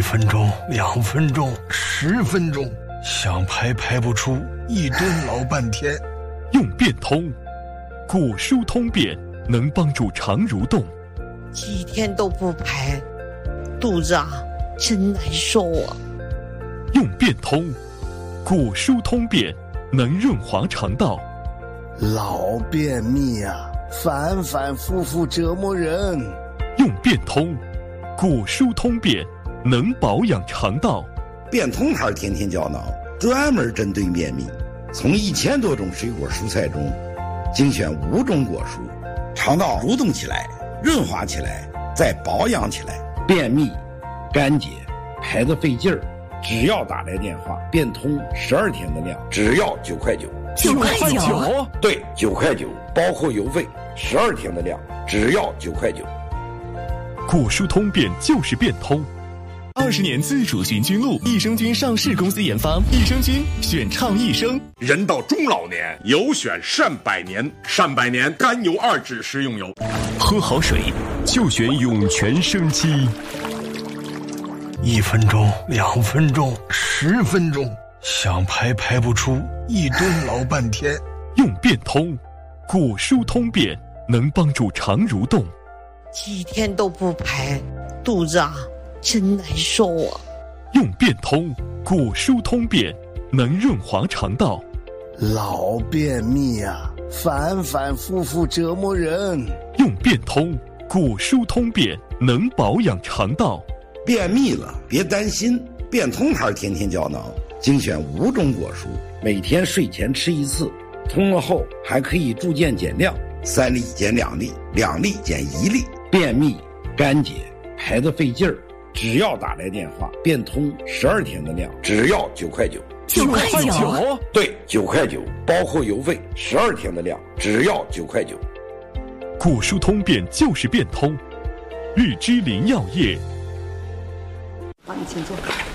分钟、2分钟、10分钟，想排排不出，一顿老半天。 用便通，果蔬通便能帮助肠蠕动。 几天都不排，肚子真难受啊。 用便通，果蔬通便能润滑肠道。 老便秘反反复复折磨人。 用便通，果蔬通便能保养肠道。 便通牌天天胶囊专门针对便秘，从1000多种水果蔬菜中精选5种果蔬，肠道蠕动起来，润滑起来，再保养起来。便秘、干结、排得费劲儿，只要打来电话，便通12天的量，只要9块9。 9块9？ 对，9块9，包括邮费，12天的量，只要9块9。 果蔬通便就是便通。20年自主循菌露，益生菌上市公司研发，益生菌选倡益生。 人到中老年，有选善百年，善百年甘油2酯食用油。 喝好水就选涌泉生机。 1分钟、2分钟、10分钟，想排排不出，一顿老半天。 用便通，果蔬通便能帮助肠蠕动。 几天都不排，肚子真难受啊。 用便通，果蔬通便能润滑肠道。 老便秘反反复复折磨人。 用便通，果蔬通便能保养肠道。 便秘了别担心，便通牌天天胶囊精选5种果蔬，每天睡前吃1次，通了后还可以逐渐减量，3粒减2粒，2粒减1粒。便秘、干结、排得费劲儿，只要打来电话，便通12天的量，只要9块9。 9块9？ 对，9块9，包括邮费，12天的量，只要9块9。 果蔬通便就是便通。日之林药业。 好，你请坐。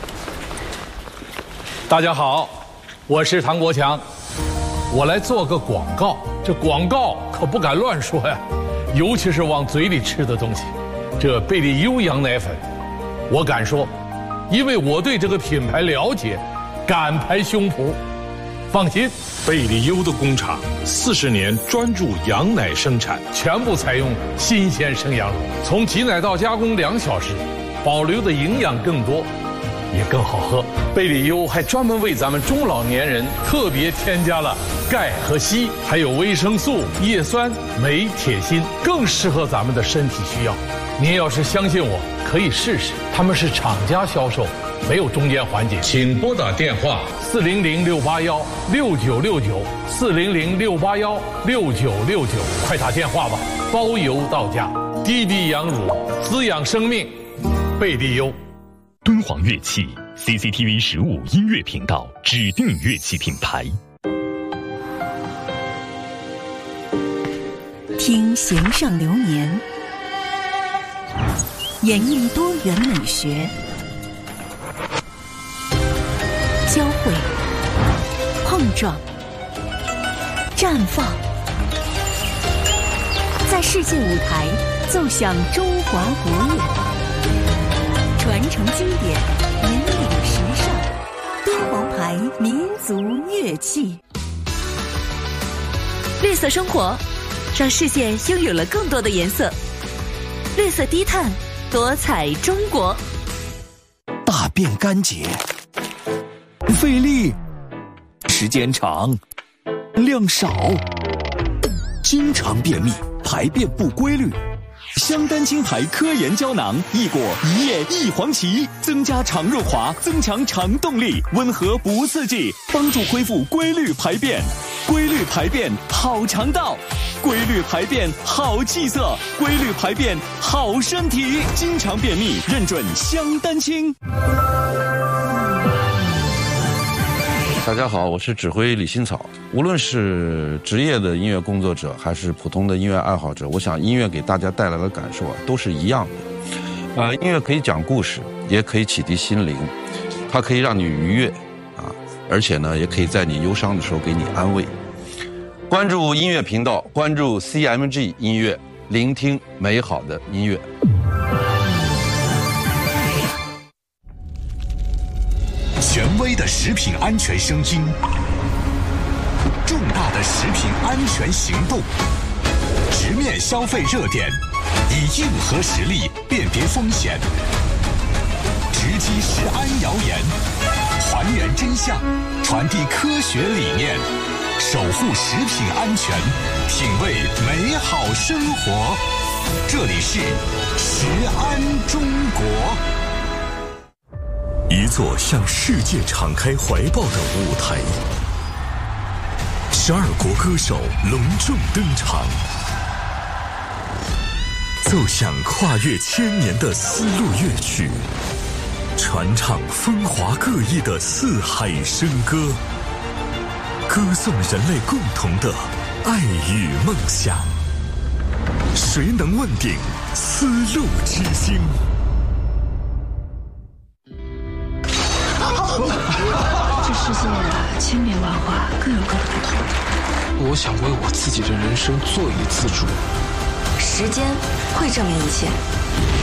大家好，我是唐国强，我来做个广告。这广告可不敢乱说呀，尤其是往嘴里吃的东西。这贝利优羊奶粉，我敢说，因为我对这个品牌了解，敢拍胸脯。放心， 贝利优的工厂40年专注羊奶生产， 全部采用新鲜生羊乳，从挤奶到加工2小时，保留的营养更多，也更好喝。贝利优还专门为咱们中老年人特别添加了钙和硒，还有维生素、叶酸、镁、铁、锌，更适合咱们的身体需要。您要是相信我，可以试试，他们是厂家销售，没有中间环节。请拨打电话400-681-6969，400-681-6969，快打电话吧，包邮到家。滴滴羊乳，滋养生命，贝利优。 敦煌乐器 CCTV 15音乐频道指定乐器品牌。 听弦上流年，演绎多元美学，交汇、碰撞、绽放，在世界舞台奏响中华国乐，传承经典，引领时尚。敦煌牌民族乐器，绿色生活，让世界拥有了更多的颜色。绿色低碳，多彩中国。 大便干结，费力，时间长，量少，经常便秘，排便不规律。香丹青牌科研胶囊，益果、一叶、益黄芪，增加肠润滑，增强肠动力，温和不刺激，帮助恢复规律排便。规律排便好肠道，规律排便好气色，规律排便好身体。经常便秘，认准香丹青。 大家好，我是指挥李新草。无论是职业的音乐工作者，还是普通的音乐爱好者，我想音乐给大家带来的感受都是一样的。音乐可以讲故事，也可以启迪心灵，它可以让你愉悦而且呢，也可以在你忧伤的时候给你安慰。关注音乐频道，关注 CMG 音乐，聆听美好的音乐。 食品安全声音，重大的食品安全行动，直面消费热点，以硬核实力辨别风险，直击食安谣言，还原真相，传递科学理念，守护食品安全，品味美好生活。这里是食安中国。一座向世界敞开怀抱的舞台，12国歌手隆重登场，奏响跨越千年的丝路乐曲，传唱风华各异的四海笙歌，歌颂人类共同的爱与梦想。谁能问鼎丝路之星？ 这世界千变万化，各有各的不同。 我想为我自己的人生做一次主。 时间会证明一切。